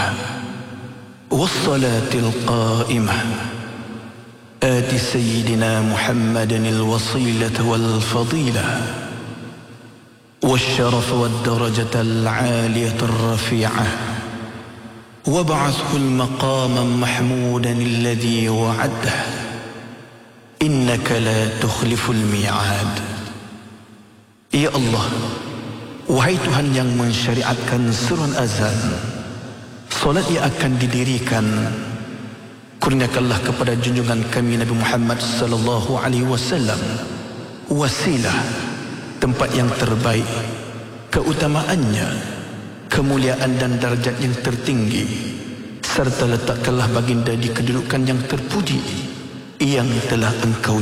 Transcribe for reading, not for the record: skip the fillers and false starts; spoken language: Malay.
والصلاة القائمة آت سيدنا محمدا الوصيلة والفضيلة والشرف والدرجة العالية الرفيعة وابعثه المقام محمودا الذي وعده إنك لا تخلف الميعاد. Ya Allah, wahai Tuhan yang mensyariatkan seruan azan, solat yang akan didirikan, kurniakanlah kepada junjungan kami Nabi Muhammad sallallahu alaihi wasallam wasilah, tempat yang terbaik, keutamaannya, kemuliaan dan darjat yang tertinggi, serta letakkanlah baginda di kedudukan yang terpuji yang telah Engkau